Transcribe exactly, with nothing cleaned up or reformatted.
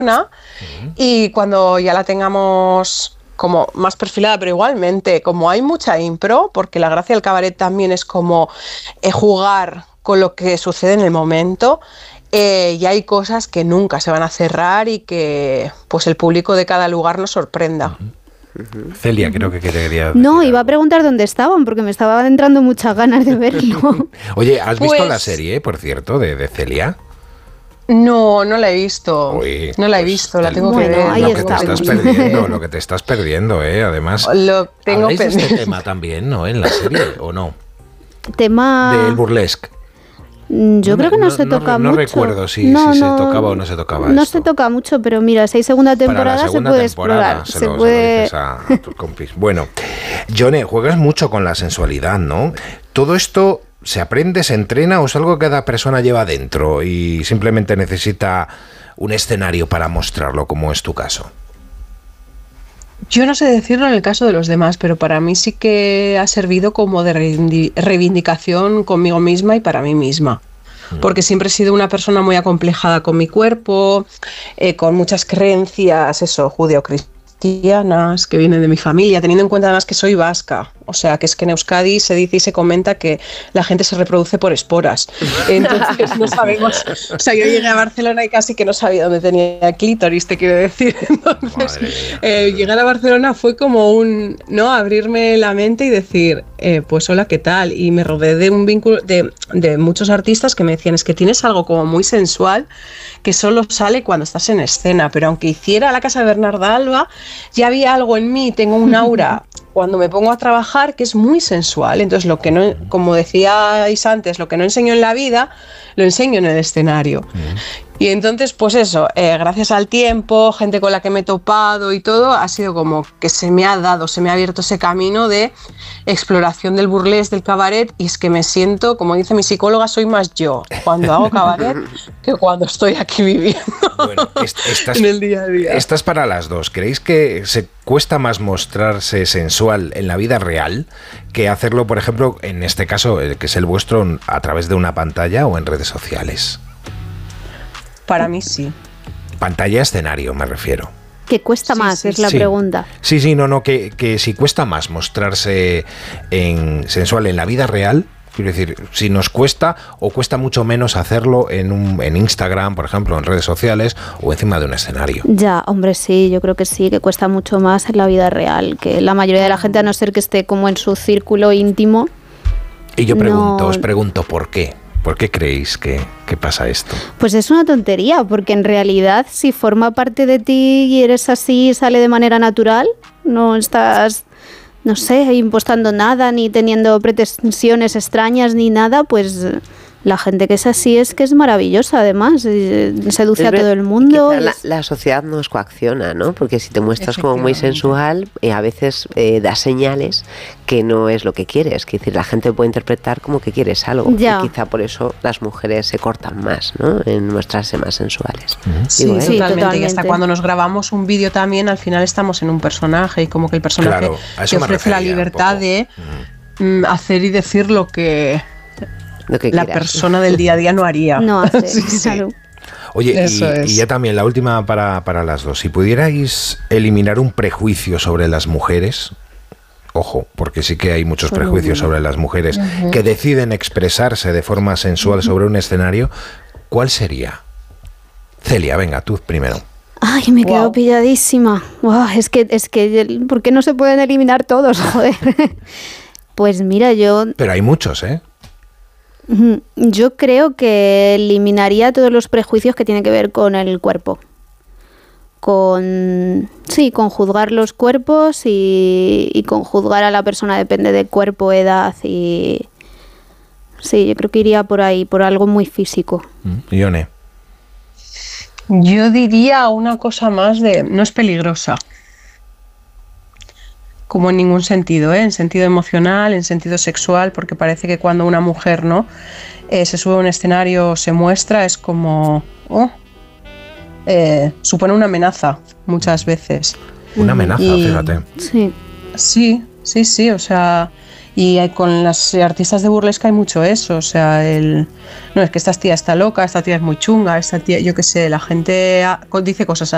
uh-huh. Y cuando ya la tengamos como más perfilada, pero igualmente, como hay mucha impro, porque la gracia del cabaret también es como eh, jugar con lo que sucede en el momento, eh, y hay cosas que nunca se van a cerrar y que pues el público de cada lugar nos sorprenda. Uh-huh. Uh-huh. Celia, creo que quería... No, iba a preguntar dónde estaban, porque me estaban entrando muchas ganas de verlo. Oye, ¿has pues... visto la serie, por cierto, de, de Celia? No, no la he visto. Uy, no la he pues visto, la el, tengo bueno, que ver. ahí lo está. que te estás perdiendo, lo que te estás perdiendo, ¿eh? Además, lo tengo ¿habláis pendiente. de este tema también, no? En la serie, ¿o no? Tema... Del burlesque. Yo no, creo que no, no se toca no, mucho. No recuerdo si, no, si no, se tocaba o no se tocaba No esto. se toca mucho, pero mira, si hay segunda temporada segunda se puede temporada, explorar. Se, se lo, puede... se lo dices a, a tus compis. Bueno, Yone, juegas mucho con la sensualidad, ¿no? ¿Todo esto se aprende, se entrena o es algo que cada persona lleva dentro y simplemente necesita un escenario para mostrarlo, como es tu caso? Yo no sé decirlo en el caso de los demás, pero para mí sí que ha servido como de reivindicación conmigo misma y para mí misma. Porque siempre he sido una persona muy acomplejada con mi cuerpo, eh, con muchas creencias, eso, judeocristianas, que vienen de mi familia, teniendo en cuenta además que soy vasca. O sea, que es que en Euskadi se dice y se comenta que la gente se reproduce por esporas. Entonces no sabemos... O sea, yo llegué a Barcelona y casi que no sabía dónde tenía clítoris, te quiero decir. Entonces, eh, llegar a Barcelona fue como un... ¿no? Abrirme la mente y decir, eh, pues hola, ¿qué tal? Y me rodeé de un vínculo de, de muchos artistas que me decían, es que tienes algo como muy sensual que solo sale cuando estás en escena. Pero aunque hiciera La Casa de Bernarda Alba, ya había algo en mí, tengo un aura... Cuando me pongo a trabajar, que es muy sensual. Entonces, lo que no, como decíais antes, lo que no enseño en la vida, lo enseño en el escenario. Mm. Y entonces, pues eso, eh, gracias al tiempo, gente con la que me he topado y todo, ha sido como que se me ha dado, se me ha abierto ese camino de exploración del burlesque, del cabaret, y es que me siento, como dice mi psicóloga, soy más yo cuando hago cabaret que cuando estoy aquí viviendo. Bueno, est- estás, en el día a día. Estás para las dos. ¿Creéis que se cuesta más mostrarse sensual en la vida real que hacerlo, por ejemplo, en este caso, que es el vuestro, a través de una pantalla o en redes sociales? Para mí sí. Pantalla, escenario, me refiero. Que cuesta sí, más, sí, es la sí. pregunta. Sí, sí, no, no, que, que si cuesta más mostrarse en sensual en la vida real, quiero decir, si nos cuesta o cuesta mucho menos hacerlo en, un, en Instagram, por ejemplo, en redes sociales o encima de un escenario. Ya, hombre, sí, yo creo que sí, que cuesta mucho más en la vida real, que la mayoría de la gente, a no ser que esté como en su círculo íntimo. Y yo pregunto, no... os pregunto, ¿por qué? ¿Por qué creéis que, que pasa esto? Pues es una tontería, porque en realidad si forma parte de ti y eres así, sale de manera natural, no estás, no sé, impostando nada, ni teniendo pretensiones extrañas, ni nada, pues la gente que es así es que es maravillosa, además, seduce a todo el mundo. La, la sociedad nos coacciona, ¿no? Porque si te muestras como muy sensual, eh, a veces eh, das señales que no es lo que quieres. Es decir, la gente puede interpretar como que quieres algo. Ya. Y quizá por eso las mujeres se cortan más, ¿no? En mostrarse más sensuales. Uh-huh. Sí, Digo, ¿eh? sí, totalmente. totalmente. Y hasta cuando nos grabamos un vídeo también, al final estamos en un personaje y como que el personaje Claro, a eso te me ofrece la libertad de uh-huh. mm, hacer y decir lo que... Lo que la quieras. persona del día a día no haría. No hace, sí, sí. claro. Oye, y, es. y ya también la última para, para las dos. Si pudierais eliminar un prejuicio sobre las mujeres, ojo, porque sí que hay muchos prejuicios sobre las mujeres uh-huh. que deciden expresarse de forma sensual uh-huh. sobre un escenario, ¿cuál sería? Celia, venga, tú primero. Ay, me quedo wow. pilladísima. Wow, es que, es que, ¿por qué no se pueden eliminar todos? Joder. Pues mira, yo... Pero hay muchos, ¿eh? Yo creo que eliminaría todos los prejuicios que tienen que ver con el cuerpo. Con, sí, con juzgar los cuerpos y, y con juzgar a la persona, depende de cuerpo, edad y... Sí, yo creo que iría por ahí, por algo muy físico. Ione. Yo diría una cosa más de... No es peligrosa. Como en ningún sentido, ¿eh? En sentido emocional, en sentido sexual, porque parece que cuando una mujer no eh, se sube a un escenario, se muestra, es como... Oh, eh, supone una amenaza muchas veces. Una amenaza, y, fíjate. Sí. Sí, sí, sí, o sea... Y hay, con las artistas de burlesque hay mucho eso, o sea, el... No, es que esta tía está loca, esta tía es muy chunga, esta tía, yo qué sé, la gente dice cosas